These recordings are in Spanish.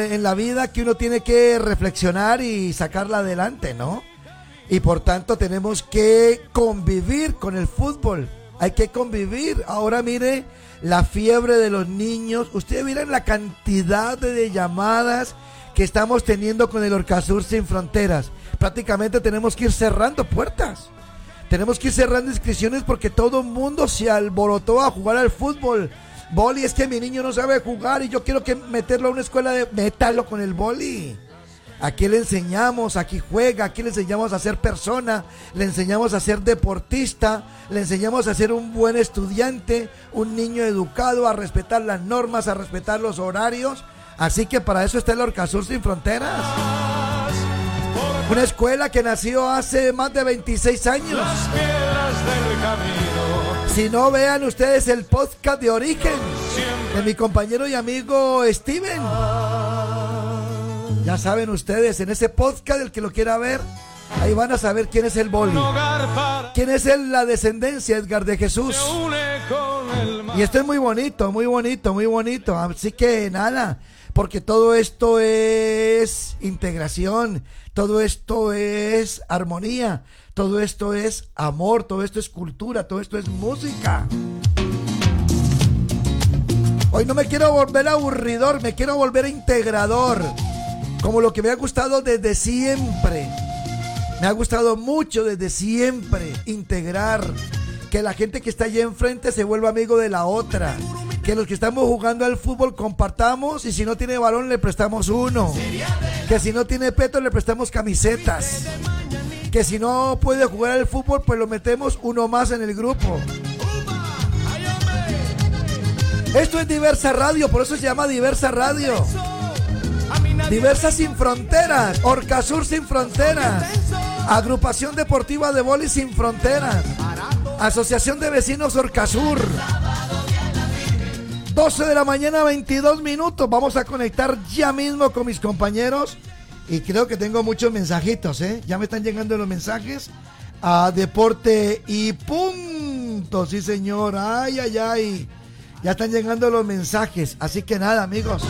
en la vida que uno tiene que reflexionar y sacarla adelante, ¿no? Y por tanto tenemos que convivir con el fútbol. Hay que convivir. Ahora mire la fiebre de los niños. Ustedes miren la cantidad de llamadas que estamos teniendo con el Orcasur Sin Fronteras. Prácticamente tenemos que ir cerrando puertas. Tenemos que ir cerrando inscripciones porque todo el mundo se alborotó a jugar al fútbol. Boli, es que mi niño no sabe jugar y yo quiero que meterlo a una escuela de... Métalo con el boli. Aquí le enseñamos, aquí juega, aquí le enseñamos a ser persona, le enseñamos a ser deportista, le enseñamos a ser un buen estudiante, un niño educado, a respetar las normas, a respetar los horarios. Así que para eso está el Orcasur Sin Fronteras. Una escuela que nació hace más de 26 años. Las piedras del camino. Si no, vean ustedes el podcast de Origen de mi compañero y amigo Steven. Ya saben ustedes, en ese podcast, el que lo quiera ver, ahí van a saber quién es el Boli, quién es la descendencia Edgar de Jesús. Y esto es muy bonito, muy bonito, muy bonito. Así que nada, porque todo esto es integración, todo esto es armonía, todo esto es amor, todo esto es cultura, todo esto es música. Hoy no me quiero volver aburridor, me quiero volver integrador. Como lo que me ha gustado desde siempre. Me ha gustado mucho desde siempre integrar. Que la gente que está allí enfrente se vuelva amigo de la otra. Que los que estamos jugando al fútbol compartamos y si no tiene balón le prestamos uno. Que si no tiene peto le prestamos camisetas. Que si no puede jugar al fútbol pues lo metemos uno más en el grupo. Esto es Diversa Radio, por eso se llama Diversa Radio. Diversa Sin Fronteras, Orcasur Sin Fronteras, Agrupación Deportiva de Boli Sin Fronteras, Asociación de Vecinos Orcasur. 12 de la mañana, 22 minutos. Vamos a conectar ya mismo con mis compañeros. Y creo que tengo muchos mensajitos, ¿eh? Ya me están llegando los mensajes a Deporte y Punto. Sí, señor. Ay, ay, ay. Ya están llegando los mensajes. Así que nada, amigos.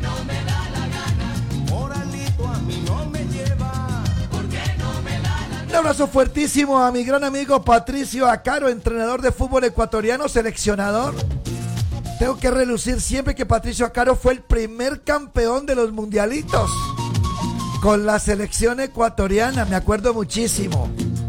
Un abrazo fuertísimo a mi gran amigo Patricio Acaro, entrenador de fútbol ecuatoriano, seleccionador. Tengo que relucir siempre que Patricio Acaro fue el primer campeón de los mundialitos con la selección ecuatoriana, me acuerdo muchísimo.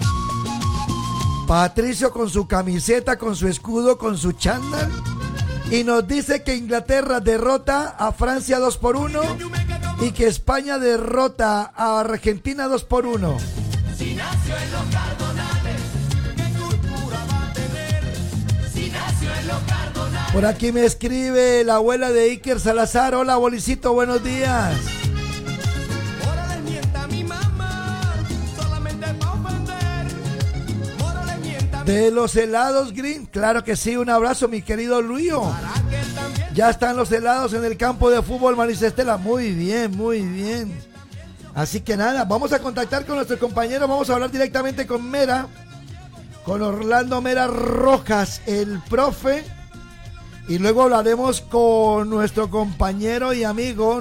Patricio con su camiseta, con su escudo, con su chándal, y nos dice que Inglaterra derrota a Francia 2-1 y que España derrota a Argentina 2-1. Si nació en los Cardonales, ¿qué cultura va a tener? Si nació en los Cardonales. Por aquí me escribe la abuela de Iker Salazar. Hola, Bolicito, buenos días. Ahora les mienta mi mamá, solamente para ofender. Ahora les mienta mi De los helados Green, claro que sí, un abrazo mi querido Luio. Ya están los helados en el campo de fútbol Maricestela. Muy bien, muy bien. Así que nada, vamos a contactar con nuestro compañero, vamos a hablar directamente con Mera, con Orlando Mera Rojas, el profe, y luego hablaremos con nuestro compañero y amigo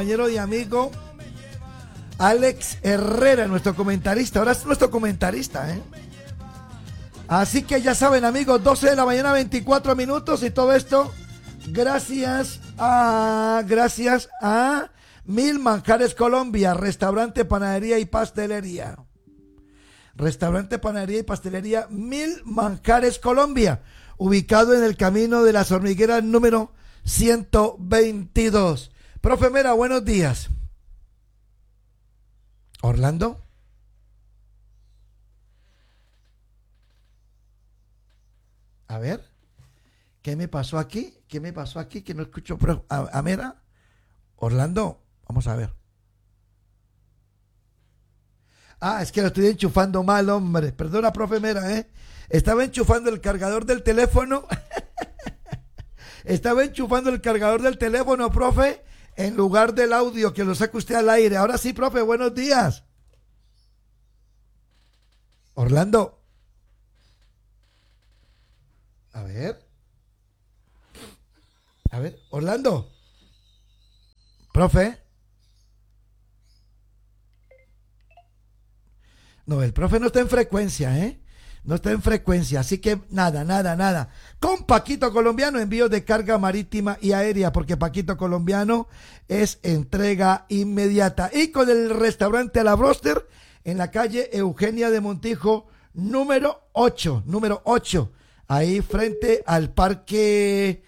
Alex Herrera, nuestro comentarista. Ahora es nuestro comentarista, ¿eh? Así que ya saben, amigos, 12 de la mañana, 24 minutos, y todo esto gracias a Mil Manjares Colombia, restaurante, panadería y pastelería. Restaurante, panadería y pastelería Mil Manjares Colombia, ubicado en el camino de las hormigueras número 122. Profe Mera, buenos días. ¿Orlando? A ver, ¿qué me pasó aquí? ¿Qué me pasó aquí? Que no escucho a Mera. Orlando, vamos a ver. Ah, es que lo estoy enchufando mal, hombre. Perdona, profe Mera, ¿eh? Estaba enchufando el cargador del teléfono. Estaba enchufando el cargador del teléfono, profe, en lugar del audio que lo saca usted al aire. Ahora sí, profe, buenos días. Orlando. A ver, Orlando. Profe. No, el profe no está en frecuencia, ¿eh? No está en frecuencia, así que nada. Con Paquito Colombiano, envío de carga marítima y aérea, porque Paquito Colombiano es entrega inmediata. Y con el restaurante La Broster, en la calle Eugenia de Montijo, número 8, ahí frente al parque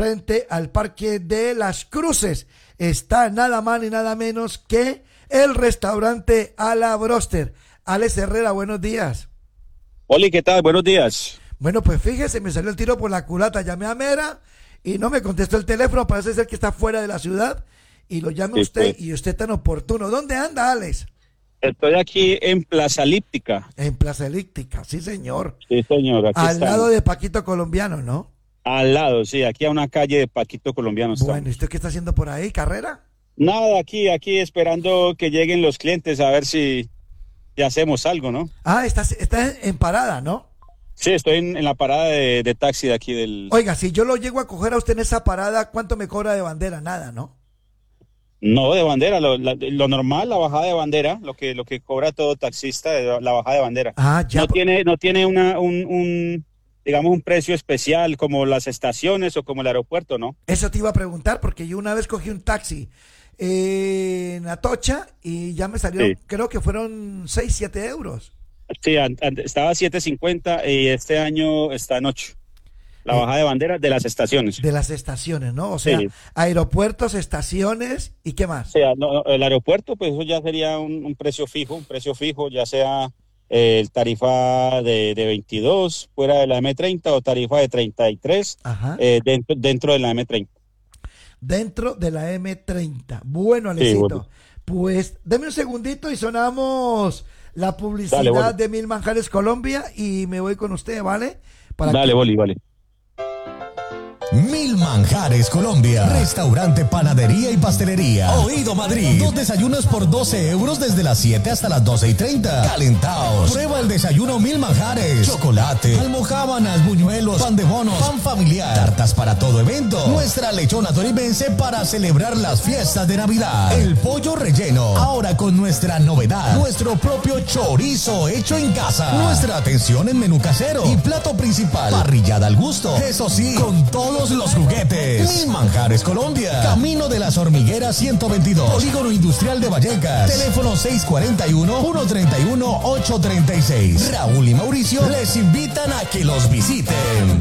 de Las Cruces, está nada más ni nada menos que el restaurante A La Broster. Alex Herrera, buenos días. Oli, ¿qué tal? Buenos días. Bueno, pues fíjese, me salió el tiro por la culata. Llamé a Mera y no me contestó el teléfono. Parece ser que está fuera de la ciudad. Y lo llame usted, y usted tan oportuno. ¿Dónde anda, Alex? Estoy aquí en Plaza Elíptica. En Plaza Elíptica, sí, señor. Sí, señor. Aquí Al estamos. lado de Paquito Colombiano, ¿no? Al lado, sí, aquí a una calle de Paquito Colombiano estamos. Bueno, ¿y usted qué está haciendo por ahí? ¿Carrera? Nada, aquí esperando que lleguen los clientes a ver si hacemos algo, ¿no? Ah, está en parada, ¿no? Sí, estoy en la parada de taxi de aquí del... Oiga, si yo lo llego a coger a usted en esa parada, ¿cuánto me cobra de bandera? Nada, ¿no? No, de bandera, lo normal, la bajada de bandera, lo que cobra todo taxista, la bajada de bandera. Ah, ya. No tiene digamos, un precio especial como las estaciones o como el aeropuerto, ¿no? Eso te iba a preguntar, porque yo una vez cogí un taxi en Atocha y ya me salió, Sí. creo que fueron 6, 7 euros. Sí, estaba a 7.50 y este año está en 8. La bajada de bandera de las estaciones. De las estaciones, ¿no? O sea, Sí. aeropuertos, estaciones y qué más. O sea, el aeropuerto, pues eso ya sería un precio fijo, ya sea el tarifa de 22 fuera de la M30 o tarifa de 33 Ajá. dentro de la M30. Dentro de la M30. Bueno, Alecito, bueno. pues deme un segundito y sonamos la publicidad Dale, Boli. de Mil Manjares Colombia y me voy con usted, ¿vale? Dale, Boli, vale. Mil Manjares Colombia. Restaurante, panadería y pastelería. Oído Madrid. 2 desayunos por 12 euros desde las 7 hasta las 12:30. Calentaos. Prueba el desayuno Mil Manjares. Chocolate, almojábanas, buñuelos, pan de bonos, pan familiar, tartas para todo evento. Nuestra lechona torimense para celebrar las fiestas de Navidad. El pollo relleno. Ahora con nuestra novedad. Nuestro propio chorizo hecho en casa. Nuestra atención en menú casero. Y plato principal. Parrillada al gusto. Eso sí, con todos los juguetes. Mil Manjares Colombia. Camino de las Hormigueras 122. Polígono Industrial de Vallecas. Teléfono 641-131-836. Raúl y Mauricio les invitan a que los visiten.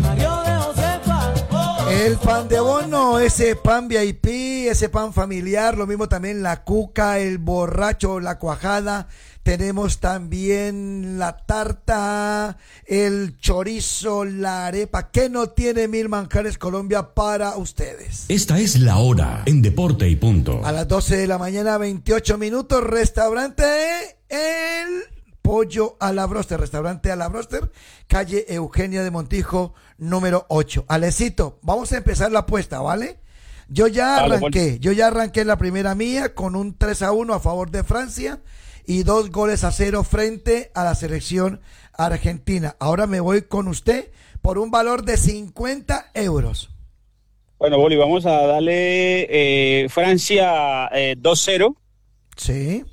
El pan de bono, ese pan VIP, ese pan familiar, lo mismo también la cuca, el borracho, la cuajada. Tenemos también la tarta, el chorizo, la arepa. ¿Qué no tiene Mil Manjares Colombia para ustedes? Esta es la hora en Deporte y Punto. A las 12 de la mañana, 28 minutos, restaurante El Pollo a la Broster, restaurante a la Broster, calle Eugenia de Montijo, número 8. Alecito, vamos a empezar la apuesta, ¿vale? Yo ya arranqué la primera mía con un 3-1 a favor de Francia y 2-0 frente a la selección argentina. Ahora me voy con usted por un valor de 50 euros. Bueno, Boli, vamos a darle Francia 2-0 Sí.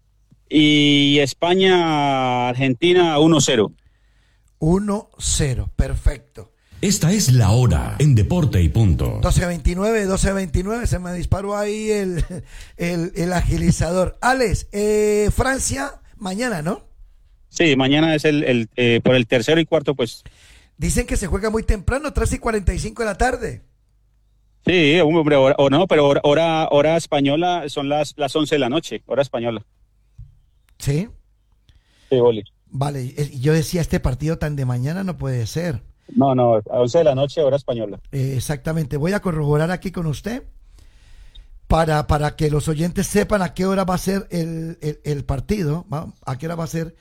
y España-Argentina 1-0. 1-0, perfecto. Esta es la hora en Deporte y Punto. 12:29, se me disparó ahí el agilizador. Alex, Francia, mañana, ¿no? Sí, mañana es por el tercero y cuarto, pues. Dicen que se juega muy temprano, 3:45 de la tarde. Sí, hombre, pero hora española son las 11 de la noche, hora española. ¿Sí? Sí, Boli. Vale, yo decía, este partido tan de mañana no puede ser. No, a 11 de la noche, hora española. Exactamente, voy a corroborar aquí con usted para que los oyentes sepan a qué hora va a ser el partido, ¿va? A qué hora va a ser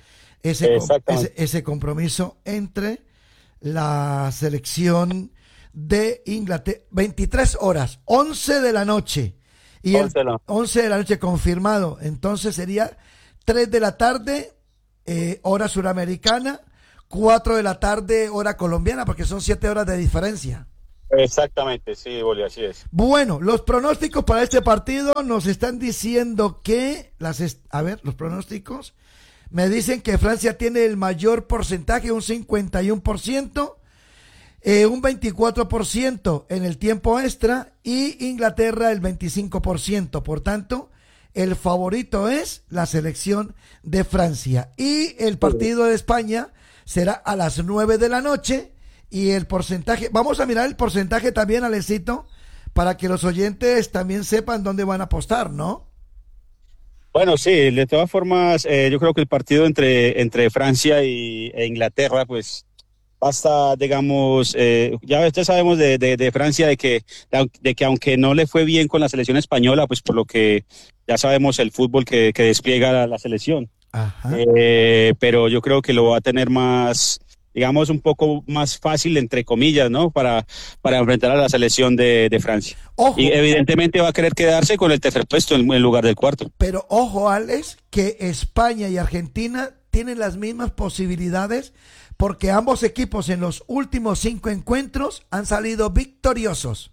ese compromiso entre la selección de Inglaterra. 23 horas, 11 de la noche. Y 11 de la noche confirmado. Entonces sería 3 de la tarde, hora suramericana, 4 de la tarde, hora colombiana, porque son 7 horas de diferencia. Exactamente, sí, Boli, así es. Bueno, los pronósticos para este partido nos están diciendo que los pronósticos Me dicen que Francia tiene el mayor porcentaje, un 51%, un 24% en el tiempo extra y Inglaterra el 25%. Por tanto, el favorito es la selección de Francia. Y el partido de España será a las 9 de la noche. Y el porcentaje, vamos a mirar el porcentaje también, Alecito, para que los oyentes también sepan dónde van a apostar, ¿no? Bueno, sí, de todas formas, yo creo que el partido entre Francia e Inglaterra, pues basta, digamos, ya sabemos de Francia de que aunque no le fue bien con la selección española, pues por lo que ya sabemos el fútbol que despliega la selección. Ajá. Pero yo creo que lo va a tener más, digamos, un poco más fácil, entre comillas, ¿no? Para enfrentar a la selección de Francia. Ojo. Y evidentemente va a querer quedarse con el tercer puesto en lugar del cuarto. Pero ojo, Alex, que España y Argentina tienen las mismas posibilidades porque ambos equipos en los últimos 5 encuentros han salido victoriosos.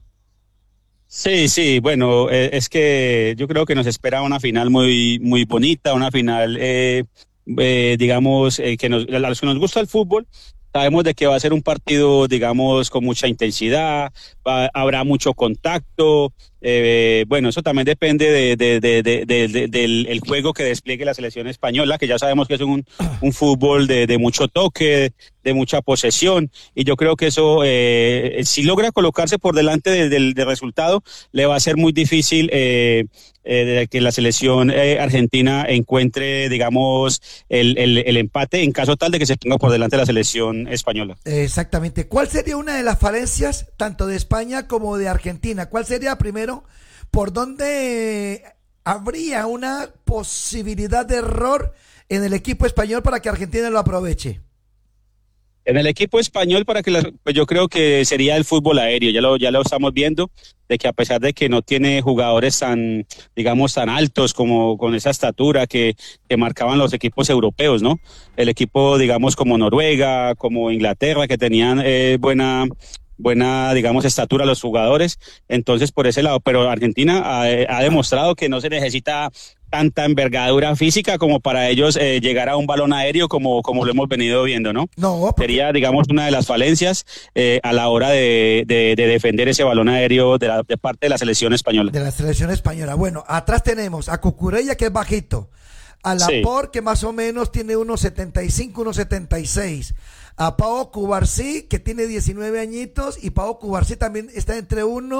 Sí, bueno, es que yo creo que nos espera una final muy, muy bonita, una final, digamos, a los que nos gusta el fútbol, sabemos de que va a ser un partido, digamos, con mucha intensidad, habrá mucho contacto. Bueno, eso también depende del juego que despliegue la selección española, que ya sabemos que es un fútbol de mucho toque, de mucha posesión, y yo creo que eso, si logra colocarse por delante del resultado, le va a ser muy difícil que la selección argentina encuentre, digamos, el empate en caso tal de que se ponga por delante la selección española. Exactamente. ¿Cuál sería una de las falencias tanto de España como de Argentina? ¿Cuál sería primero por dónde habría una posibilidad de error en el equipo español para que Argentina lo aproveche? En el equipo español, pues yo creo que sería el fútbol aéreo, ya lo estamos viendo, de que a pesar de que no tiene jugadores tan, digamos, tan altos como con esa estatura que marcaban los equipos europeos, ¿no? El equipo, digamos, como Noruega, como Inglaterra, que tenían buena, digamos, estatura los jugadores, entonces por ese lado, pero Argentina ha demostrado que no se necesita tanta envergadura física como para ellos llegar a un balón aéreo como lo hemos venido viendo, ¿no? No, porque... Sería, digamos, una de las falencias a la hora de defender ese balón aéreo de parte de la selección española. De la selección española. Bueno, atrás tenemos a Cucurella, que es bajito, a Laporte, que más o menos tiene 1.75, 1.76, a Pau Cubarsí, que tiene 19 añitos, y Pau Cubarsí también está entre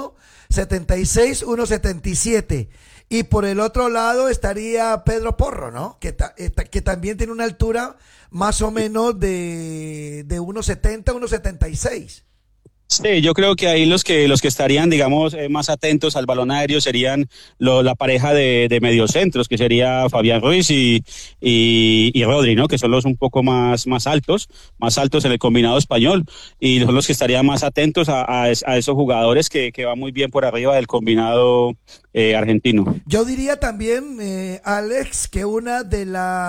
1.76, 1.77. Y por el otro lado estaría Pedro Porro, ¿no? Que también tiene una altura más o menos de 1.70, 1.76. Sí, yo creo que ahí los que estarían, digamos, más atentos al balón aéreo serían la pareja de mediocentros, que sería Fabián Ruiz y Rodri, ¿no? Que son los un poco más altos en el combinado español, y son los que estarían más atentos a esos jugadores que van muy bien por arriba del combinado argentino. Yo diría también, Alex, que una de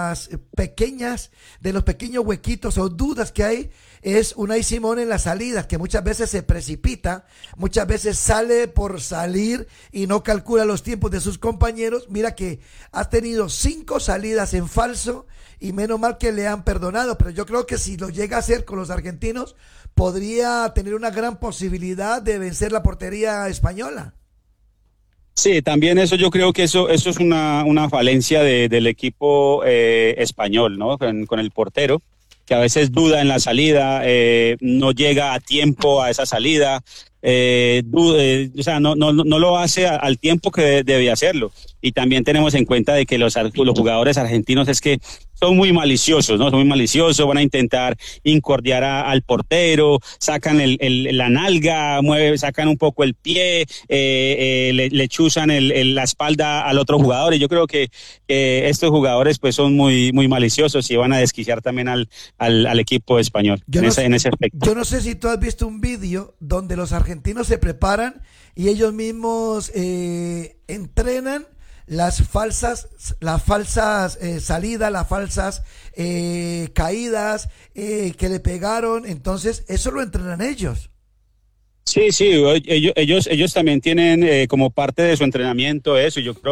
los pequeños huequitos o dudas que hay es Unai Simón en las salidas, que muchas veces se precipita, muchas veces sale por salir y no calcula los tiempos de sus compañeros. Mira que ha tenido 5 salidas en falso y menos mal que le han perdonado, pero yo creo que si lo llega a hacer con los argentinos, podría tener una gran posibilidad de vencer la portería española. Sí, también eso, yo creo que eso es una falencia del equipo español, ¿no? Con el portero, que a veces duda en la salida, no llega a tiempo a esa salida, o sea, no lo hace al tiempo que debe hacerlo. Y también tenemos en cuenta de que los jugadores argentinos es que son muy maliciosos, ¿no? Son muy maliciosos, van a intentar incordiar al portero, sacan la nalga, sacan un poco el pie, le chuzan la espalda al otro jugador, y yo creo que estos jugadores pues son muy, muy maliciosos y van a desquiciar también al equipo español en ese aspecto. Yo no sé si tú has visto un vídeo donde los argentinos se preparan y ellos mismos entrenan las falsas salidas, las falsas caídas que le pegaron. Entonces eso lo entrenan ellos. Sí, ellos también tienen como parte de su entrenamiento eso. Yo creo